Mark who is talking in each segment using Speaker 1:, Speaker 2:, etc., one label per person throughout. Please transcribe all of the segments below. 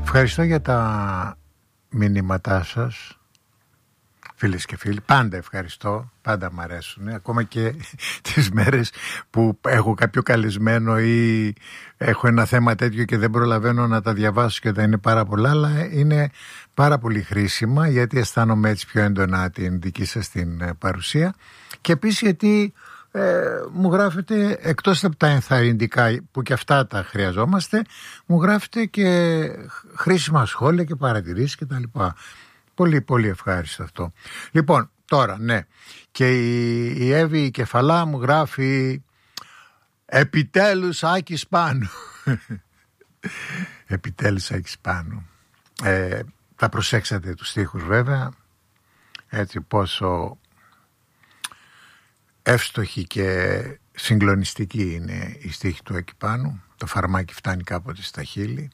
Speaker 1: Ευχαριστώ για τα μηνύματά σας, φίλες και φίλοι. Πάντα ευχαριστώ, πάντα μ' αρέσουν. Ακόμα και τις μέρες που έχω κάποιο καλεσμένο ή έχω ένα θέμα τέτοιο και δεν προλαβαίνω να τα διαβάσω και δεν είναι πάρα πολλά, αλλά είναι πάρα πολύ χρήσιμα, γιατί αισθάνομαι έτσι πιο έντονα την δική σας την παρουσία. Και επίσης γιατί μου γράφετε, εκτός από τα ενθαρρυντικά που και αυτά τα χρειαζόμαστε, μου γράφετε και χρήσιμα σχόλια και παρατηρήσεις και τα λοιπά. Πολύ πολύ ευχάριστο αυτό. Λοιπόν, τώρα ναι, και η Εύη η Κεφαλά μου γράφει επιτέλους Άκης Πάνου. Επιτέλους Άκης Πάνου. Θα προσέξατε τους στίχους βέβαια, έτσι πόσο εύστοχη και συγκλονιστική είναι η στίχη του εκεί πάνω. Το φαρμάκι φτάνει κάποτε στα χείλη.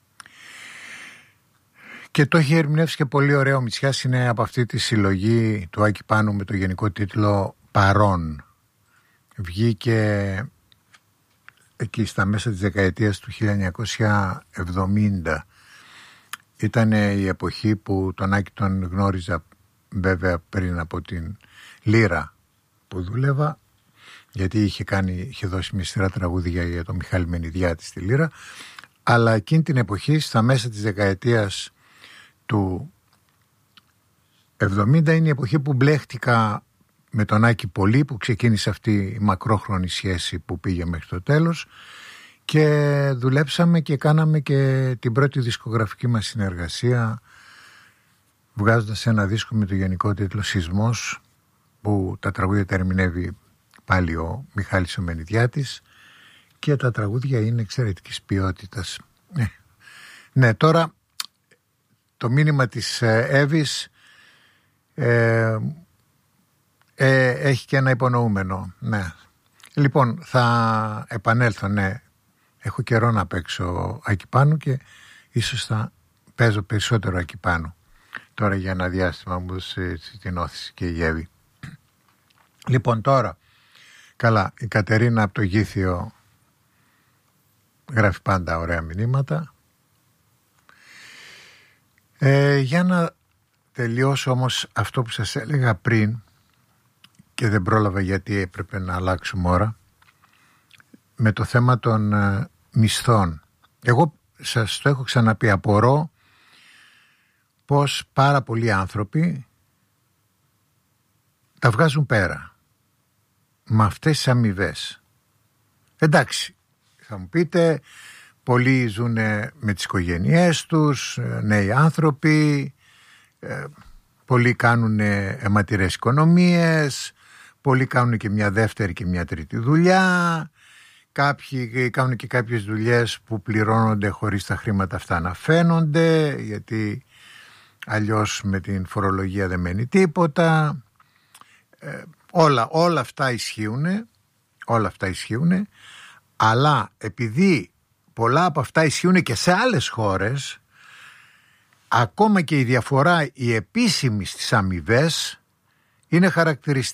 Speaker 1: Και το έχει ερμηνεύσει και πολύ ωραίο ο Μητσιάς, είναι από αυτή τη συλλογή του Άκη Πάνου με το γενικό τίτλο «Παρών». Βγήκε εκεί στα μέσα της δεκαετίας του 1970. Ήταν η εποχή που τον Άκη τον γνώριζα βέβαια πριν από την Λύρα που δούλευα, γιατί είχε δώσει μια σειρά τραγούδια για τον Μιχάλη Μενιδιάτη στη Λύρα, αλλά εκείνη την εποχή στα μέσα της δεκαετίας του 70 είναι η εποχή που μπλέχτηκα με τον Άκη πολύ, που ξεκίνησε αυτή η μακρόχρονη σχέση που πήγε μέχρι το τέλος και δουλέψαμε και κάναμε και την πρώτη δισκογραφική μας συνεργασία, βγάζοντας ένα δίσκο με το γενικό τίτλο «Σεισμός», που τα τραγούδια τα ερμηνεύει πάλι ο Μιχάλης ο Μενιδιάτης και τα τραγούδια είναι εξαιρετικής ποιότητας. Ναι, τώρα το μήνυμα της Εύης έχει και ένα υπονοούμενο. Ναι. Λοιπόν, θα επανέλθω, ναι. Έχω καιρό να παίξω Άκη Πάνου και ίσως θα παίζω περισσότερο Άκη Πάνου. Τώρα για ένα διάστημα μου την όθηση και η Εύη. Λοιπόν, τώρα, καλά, η Κατερίνα από το Γήθιο γράφει πάντα ωραία μηνύματα. Για να τελειώσω όμως αυτό που σας έλεγα πριν και δεν πρόλαβα γιατί έπρεπε να αλλάξουμε ώρα, με το θέμα των μισθών. Εγώ σας το έχω ξαναπεί, απορώ πως πάρα πολλοί άνθρωποι τα βγάζουν πέρα με αυτές τις αμοιβές. Εντάξει, θα μου πείτε, πολλοί ζουν με τις οικογένειές τους, νέοι άνθρωποι, πολλοί κάνουν αιματηρές οικονομίες, πολλοί κάνουν και μια δεύτερη και μια τρίτη δουλειά, κάποιοι κάνουν και κάποιες δουλειές που πληρώνονται χωρίς τα χρήματα αυτά να φαίνονται, γιατί αλλιώς με την φορολογία δεν μένει τίποτα. Όλα αυτά ισχύουν, αλλά επειδή πολλά από αυτά ισχύουν και σε άλλες χώρες, ακόμα και η διαφορά η επίσημη στις αμοιβές είναι χαρακτηριστική.